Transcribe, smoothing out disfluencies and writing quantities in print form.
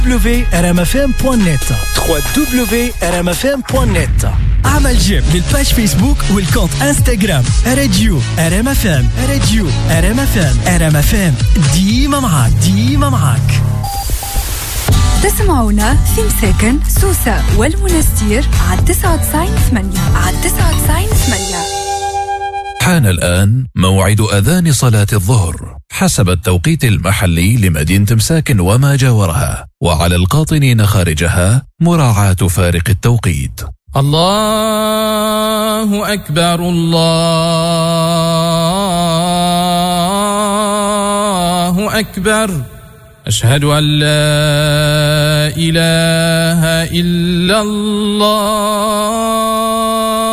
www.rmfm.net www.rmfm.net. اعمل جيم للباج فيسبوك والكونت انستغرام راديو RMFM. راديو RMFM. RMFM ديما معاك. تسمعونا في مساكن سوسة والمنستير على 99.8 حان الآن موعد أذان صلاة الظهر حسب التوقيت المحلي لمدينة مساكن وما جاورها، وعلى القاطنين خارجها مراعاة فارق التوقيت. الله أكبر الله أكبر أشهد أن لا إله إلا الله